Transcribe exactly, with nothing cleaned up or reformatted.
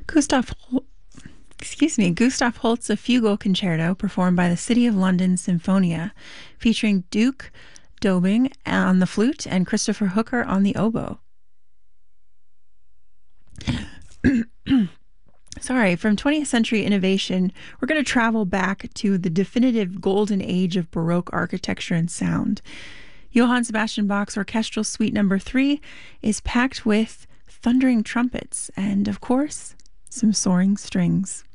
Gustav, Hol- excuse me, Gustav Holst's A Fugal Concerto, performed by the City of London Sinfonia, featuring Duke Dobing on the flute and Christopher Hooker on the oboe. Sorry, from twentieth century innovation, we're going to travel back to the definitive golden age of Baroque architecture and sound. Johann Sebastian Bach's Orchestral Suite Number Three is packed with thundering trumpets and, of course, some soaring strings.